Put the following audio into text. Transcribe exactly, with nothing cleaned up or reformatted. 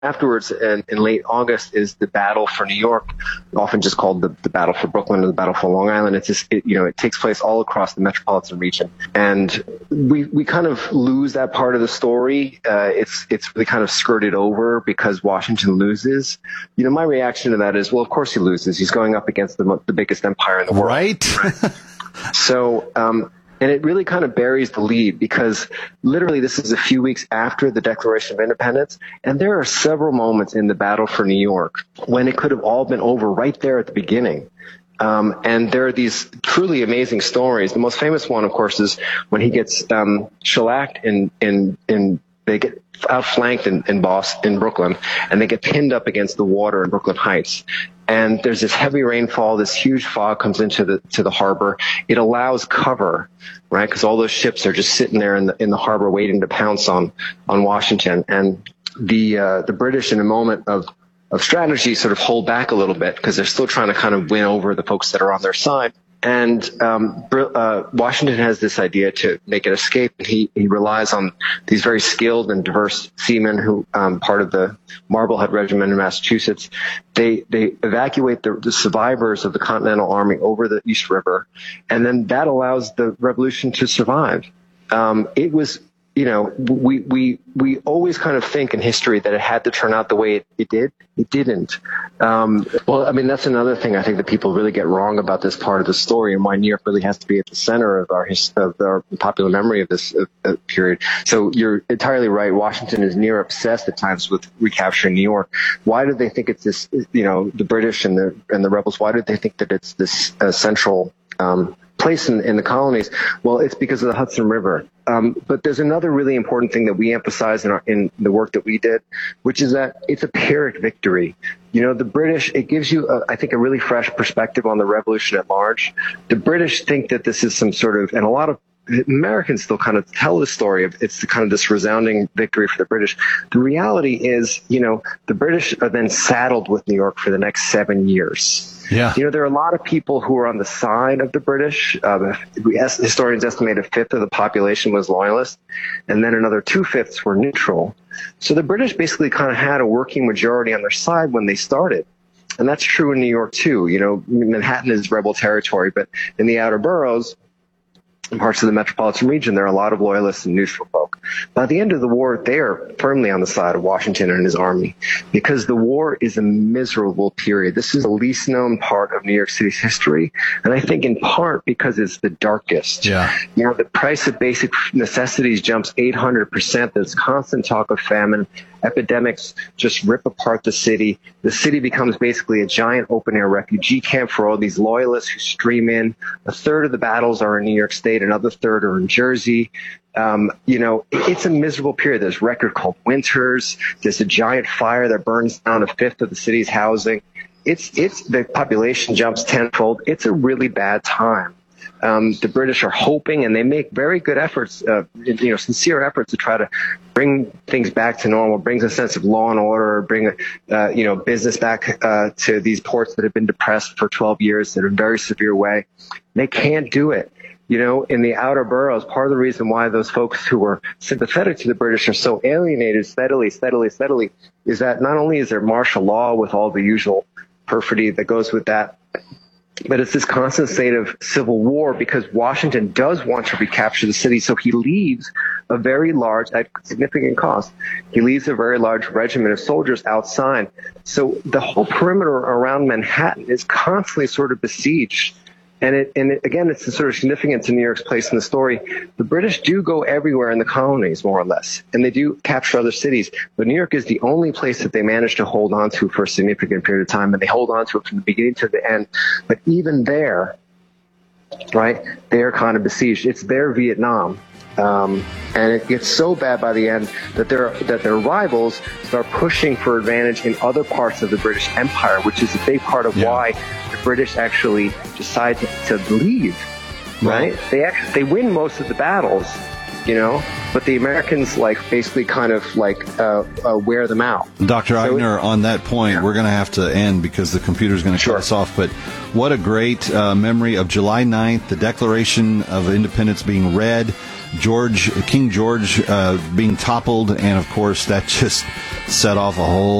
afterwards, in, in late August, is the Battle for New York, often just called the, the Battle for Brooklyn or the Battle for Long Island. It's just, it, you know, it takes place all across the metropolitan region, and we we kind of lose that part of the story. Uh, it's it's really kind of skirted over because Washington loses. You know, my reaction to that is, well, of course he loses. He's going up against the the biggest empire in the world, right? so. Um, And it really kind of buries the lead, because literally this is a few weeks after the Declaration of Independence, and there are several moments in the Battle for New York when it could have all been over right there at the beginning. Um, and there are these truly amazing stories. The most famous one, of course, is when he gets um, shellacked in in in they get outflanked in in Boston, in Brooklyn, and they get pinned up against the water in Brooklyn Heights. And there's this heavy rainfall, this huge fog comes into the to the harbor. It allows cover, right? Because all those ships are just sitting there in the in the harbor waiting to pounce on on Washington. And the uh, the British, in a moment of of strategy, sort of hold back a little bit because they're still trying to kind of win over the folks that are on their side. And um, uh, Washington has this idea to make an escape, and he, he relies on these very skilled and diverse seamen who, um, part of the Marblehead Regiment in Massachusetts. They they evacuate the, the survivors of the Continental Army over the East River, and then that allows the revolution to survive. Um, it was, you know, we we we always kind of think in history that it had to turn out the way it, it did. It didn't. Um, well, I mean, that's another thing I think that people really get wrong about this part of the story, and why New York really has to be at the center of our his, of our popular memory of this uh, uh, period. So you're entirely right. Washington is near obsessed at times with recapturing New York. Why do they think it's this? You know, the British and the and the rebels. Why do they think that it's this uh, central um, place in, in the colonies? Well, it's because of the Hudson River. Um, but there's another really important thing that we emphasize in, our, in the work that we did, which is that it's a Pyrrhic victory. You know, the British, it gives you, a, I think, a really fresh perspective on the revolution at large. The British think that this is some sort of, and a lot of Americans still kind of tell the story of it's kind of this resounding victory for the British. The reality is, you know, the British are then saddled with New York for the next seven years. Yeah. You know, there are a lot of people who are on the side of the British. Uh, historians estimate a fifth of the population was loyalist, and then another two-fifths were neutral. So the British basically kind of had a working majority on their side when they started. And that's true in New York, too. You know, Manhattan is rebel territory, but in the outer boroughs, in parts of the metropolitan region, there are a lot of loyalists and neutral folk. By the end of the war, they are firmly on the side of Washington and his army, because the war is a miserable period. This is the least known part of New York City's history, and I think in part because it's the darkest. Yeah. You know, the price of basic necessities jumps eight hundred percent. There's constant talk of famine. Epidemics just rip apart the city. The city becomes basically a giant open-air refugee camp for all these loyalists who stream in. A third of the battles are in New York State. Another third are in Jersey. Um, you know, it's a miserable period. There's record called winters. There's a giant fire that burns down a fifth of the city's housing. It's it's the population jumps tenfold. It's a really bad time. Um, the British are hoping, and they make very good efforts, uh, you know, sincere efforts to try to bring things back to normal, brings a sense of law and order, bring, uh, you know, business back uh, to these ports that have been depressed for twelve years in a very severe way. They can't do it. You know, in the outer boroughs, part of the reason why those folks who were sympathetic to the British are so alienated steadily, steadily, steadily, is that not only is there martial law with all the usual perfidy that goes with that, but it's this constant state of civil war, because Washington does want to recapture the city. So he leaves a very large, at significant cost, he leaves a very large regiment of soldiers outside. So the whole perimeter around Manhattan is constantly sort of besieged. And it, and it, again, it's the sort of significance in New York's place in the story. The British do go everywhere in the colonies, more or less, and they do capture other cities. But New York is the only place that they manage to hold on to for a significant period of time, and they hold on to it from the beginning to the end. But even there, right, they are kind of besieged. It's their Vietnam. Um, and it gets so bad by the end that their that their rivals start pushing for advantage in other parts of the British Empire, which is a big part of yeah. why the British actually decide to, to leave. Right? right? They actually they win most of the battles, you know, but the Americans like basically kind of like uh, uh, wear them out. Doctor So Aigner, it, on that point, yeah. we're going to have to end because the computer's going to sure. cut us off. But what a great uh, memory of July ninth, the Declaration of Independence being read. George, King George, uh, being toppled, and of course that just set off a whole